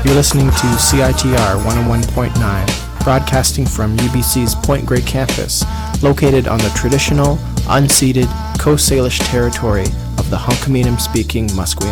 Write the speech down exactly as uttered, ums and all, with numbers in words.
You're listening to C I T R one oh one point nine, broadcasting from U B C's Point Grey campus, located on the traditional, unceded Coast Salish territory of the Hunkaminam-speaking Musqueam